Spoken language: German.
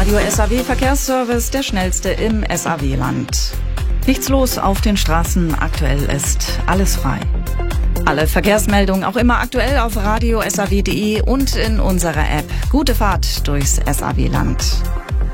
Radio SAW Verkehrsservice, der schnellste im SAW-Land. Nichts los auf den Straßen, aktuell ist alles frei. Alle Verkehrsmeldungen auch immer aktuell auf radiosaw.de und in unserer App. Gute Fahrt durchs SAW-Land.